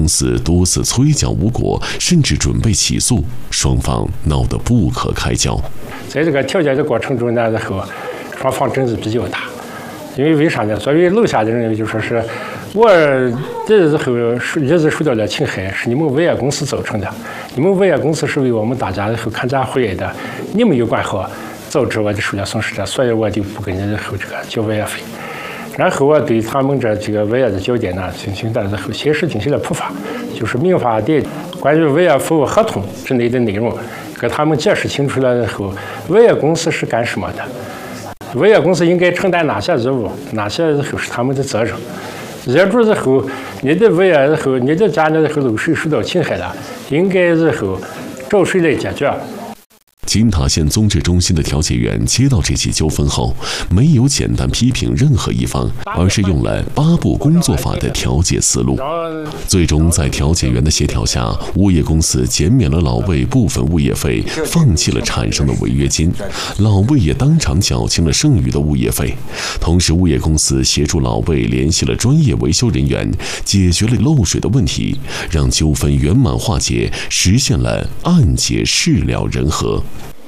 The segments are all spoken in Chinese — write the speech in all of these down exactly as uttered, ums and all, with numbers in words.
公司多次催缴无果，甚至准备起诉，双方闹得不可开交。 在这个调解的过程中呢，然后双方争执比较大，因为为啥呢？作为楼下的人就说是我这日后日子受到了侵害，是你们物业公司造成的，你们物业公司是为我们大家日后看家护院的，你没有管好，导致我就受了损失的，所以我就不给你日后这个交物业费。然后我对他们这几个物业的交电呢进行了日后先是进行了普法，就是民法典关于物业服务合同之类的内容，给他们解释清楚了以后，物业公司是干什么的，物业公司应该承担哪些义务，哪些日后是他们的责任。业主日后，你的物业日后，你的家里日后漏水受到侵害了，应该日后找谁来解决？ 金塔县综治中心的调解员接到这起纠纷后，没有简单批评任何一方，而是用了八步工作法的调解思路。最终在调解员的协调下，物业公司减免了老魏部分物业费，放弃了产生的违约金，老魏也当场缴清了剩余的物业费。同时，物业公司协助老魏联系了专业维修人员，解决了漏水的问题，让纠纷圆满化解，实现了案解事了人和。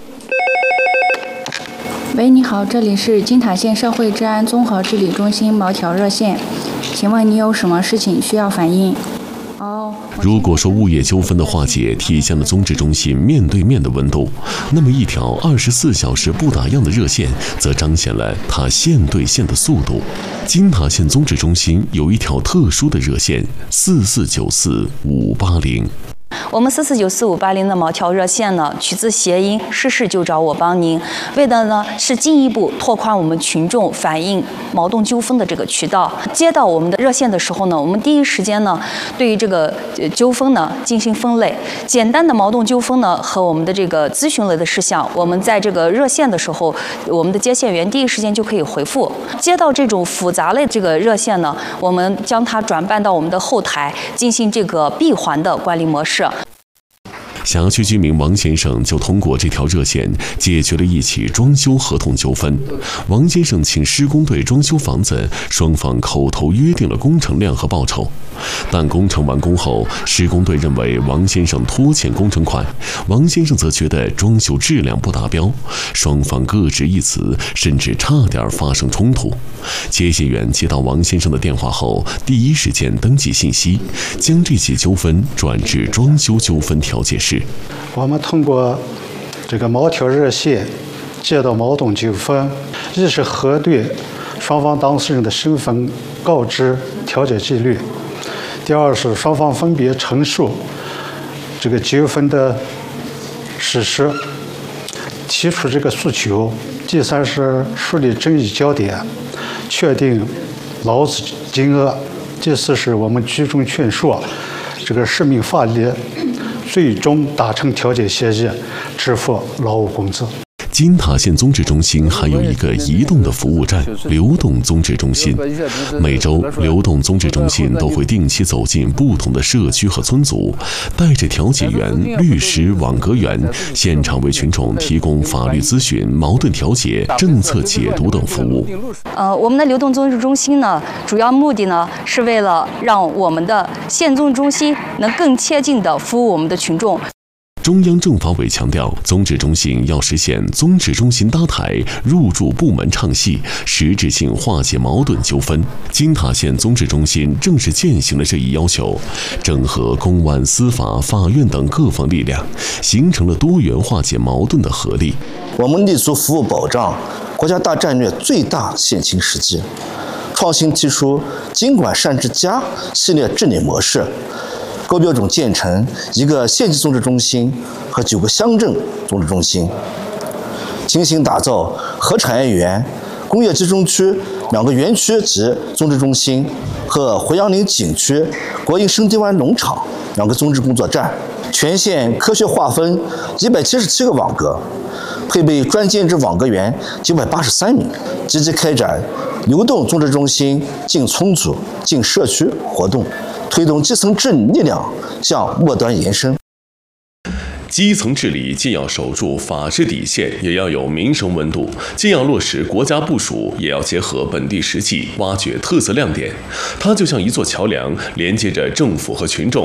喂，你好，这里是金塔县社会治安综合治理中心毛条热线，请问你有什么事情需要反映？哦， 如果说物业纠纷的化解体现了综治中心面对面的温度，那么一条二十四小时不打烊的热线，则彰显了它线对线的速度。金塔县综治中心有一条特殊的热线：四四九四五八零。 我们四四九四五八零的毛条热线呢，取自谐音“事事就找我帮您”，为的呢是进一步拓宽我们群众反映矛盾纠纷的这个渠道。接到我们的热线的时候呢，我们第一时间呢对于这个纠纷呢进行分类。简单的矛盾纠纷呢和我们的这个咨询类的事项，我们在这个热线的时候，我们的接线员第一时间就可以回复。接到这种复杂类这个热线呢，我们将它转办到我们的后台，进行这个闭环的管理模式。 辖区居民王先生就通过这条热线解决了一起装修合同纠纷。王先生请施工队装修房子，双方口头约定了工程量和报酬。但工程完工后，施工队认为王先生拖欠工程款，王先生则觉得装修质量不达标，双方各执一词，甚至差点发生冲突。接线员接到王先生的电话后，第一时间登记信息，将这起纠纷转至装修纠纷调解室。 我们通过这个毛条热线接到矛盾纠纷，一是核对双方当事人的身份，告知调解纪律；第二是双方分别陈述这个纠纷的事实，提出这个诉求；第三是梳理争议焦点，确定劳资金额；第四是我们居中劝说，这个释明法律，最终达成调解协议，支付劳务工资。 金塔县综治中心还有一个移动的服务站——流动综治中心。每周，流动综治中心都会定期走进不同的社区和村组，带着调解员、律师、网格员，现场为群众提供法律咨询、矛盾调解、政策解读等服务。 呃，我们的流动综治中心呢，主要目的呢是为了让我们的县综治中心能更切近地服务我们的群众。 中央政法委强调，综治中心要实现综治中心搭台、入驻部门唱戏，实质性化解矛盾纠纷。金塔县综治中心正是践行了这一要求，整合公安、司法、法院等各方力量，形成了多元化解矛盾的合力。 我们立足服务保障国家大战略最大现行实际，创新提出经管善治家系列治理模式，高标准建成一个县级综治中心和九个乡镇综治中心，精心打造核产业园、工业集中区两个园区及综治中心和回阳岭景区国营深堤湾农场两个综治工作站，全县科学划分一百七十七个网格，配备专兼职网格员九百八十三名，积极开展流动综治中心进村组、进社区活动，推动基层治理力量向末端延伸。 基层治理既要守住法治底线，也要有民生温度；既要落实国家部署，也要结合本地实际，挖掘特色亮点。它就像一座桥梁，连接着政府和群众，